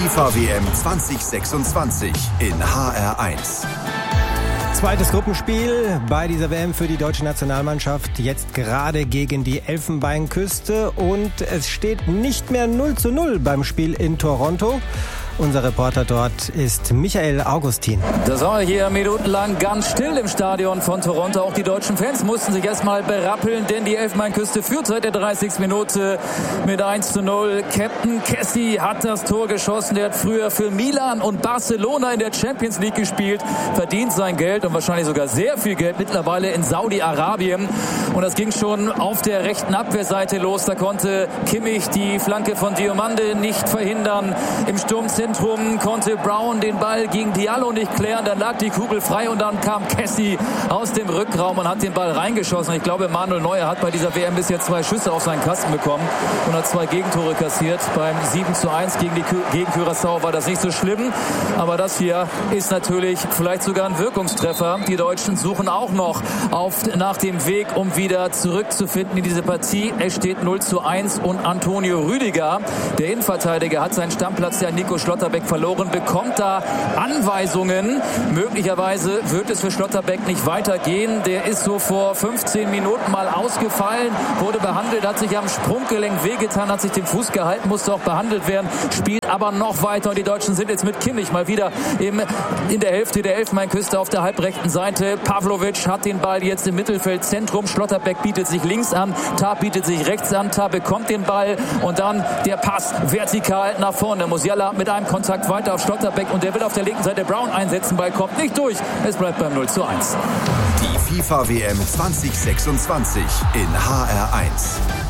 FIFA-WM 2026 in HR1. Zweites Gruppenspiel bei dieser WM für die deutsche Nationalmannschaft. Jetzt gerade gegen die Elfenbeinküste. Und es steht nicht mehr 0:0 beim Spiel in Toronto. Unser Reporter dort ist Michael Augustin. Das war hier minutenlang ganz still im Stadion von Toronto. Auch die deutschen Fans mussten sich erstmal berappeln, denn die Elfenbeinküste führt seit der 30. Minute mit 1:0. Captain Kessie hat das Tor geschossen. Der hat früher für Milan und Barcelona in der Champions League gespielt, verdient sein Geld und wahrscheinlich sogar sehr viel Geld mittlerweile in Saudi-Arabien. Und das ging schon auf der rechten Abwehrseite los. Da konnte Kimmich die Flanke von Diomande nicht verhindern. Im Sturmzentrum konnte Brown den Ball gegen Diallo nicht klären. Dann lag die Kugel frei und dann kam Kessie aus dem Rückraum und hat den Ball reingeschossen. Ich glaube, Manuel Neuer hat bei dieser WM bisher 2 Schüsse auf seinen Kasten bekommen und hat 2 Gegentore kassiert. Beim 7:1 gegen Curaçao war das nicht so schlimm. Aber das hier ist natürlich vielleicht sogar ein Wirkungstreffer. Die Deutschen suchen auch noch nach dem Weg, um wieder zurückzufinden in diese Partie. Es steht 0:1 und Antonio Rüdiger, der Innenverteidiger, hat seinen Stammplatz der Nico Schlotterbeck verloren, bekommt da Anweisungen. Möglicherweise wird es für Schlotterbeck nicht weitergehen. Der ist so vor 15 Minuten mal ausgefallen, wurde behandelt, hat sich am Sprunggelenk wehgetan, hat sich den Fuß gehalten, musste auch behandelt werden, spielt aber noch weiter. Und die Deutschen sind jetzt mit Kimmich mal wieder in der Hälfte der Elfenbeinküste auf der halbrechten Seite. Pavlovic hat den Ball jetzt im Mittelfeldzentrum. Schlotterbeck bietet sich links an, Tah bietet sich rechts an, Tah bekommt den Ball und dann der Pass vertikal nach vorne. Musiala mit einem Kontakt weiter auf Schlotterbeck und der will auf der linken Seite Brown einsetzen. Ball kommt nicht durch. Es bleibt beim 0:1. Die FIFA-WM 2026 in HR1.